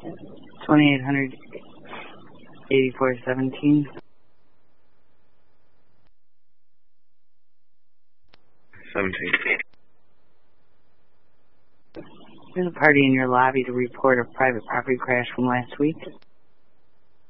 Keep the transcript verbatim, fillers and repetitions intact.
twenty-eight hundred eighty-four seventeen. seventeen. There's a party in your lobby to report a private property crash from last week.